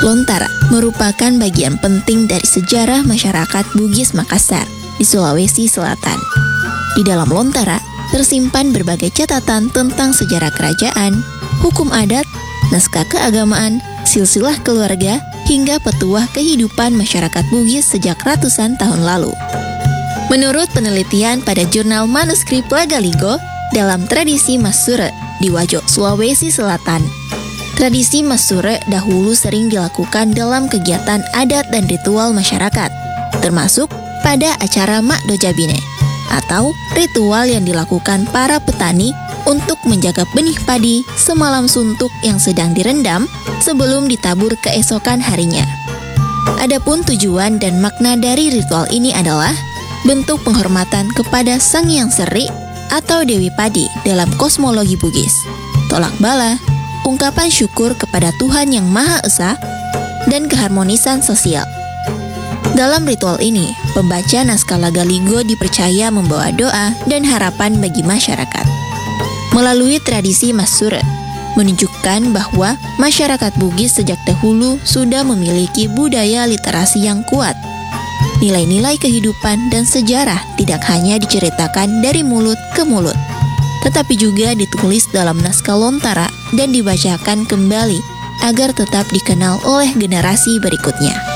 Lontara merupakan bagian penting dari sejarah masyarakat Bugis Makassar di Sulawesi Selatan. Di dalam Lontara tersimpan berbagai catatan tentang sejarah kerajaan, hukum adat, naskah keagamaan, silsilah keluarga, hingga petuah kehidupan masyarakat Bugis sejak ratusan tahun lalu. Menurut penelitian pada jurnal manuskrip Lagaligo dalam tradisi Masure di Wajo, Sulawesi Selatan, tradisi Masure dahulu sering dilakukan dalam kegiatan adat dan ritual masyarakat, termasuk pada acara Mak Dojabine, atau ritual yang dilakukan para petani untuk menjaga benih padi semalam suntuk yang sedang direndam sebelum ditabur keesokan harinya. Adapun tujuan dan makna dari ritual ini adalah bentuk penghormatan kepada Sang Hyang Seri atau Dewi Padi dalam kosmologi Bugis, tolak bala, ungkapan syukur kepada Tuhan Yang Maha Esa, dan keharmonisan sosial. Dalam ritual ini, pembaca naskah Lagaligo dipercaya membawa doa dan harapan bagi masyarakat. Melalui tradisi Masure, menunjukkan bahwa masyarakat Bugis sejak dahulu sudah memiliki budaya literasi yang kuat. Nilai-nilai kehidupan dan sejarah tidak hanya diceritakan dari mulut ke mulut, tetapi juga ditulis dalam naskah Lontara dan dibacakan kembali agar tetap dikenal oleh generasi berikutnya.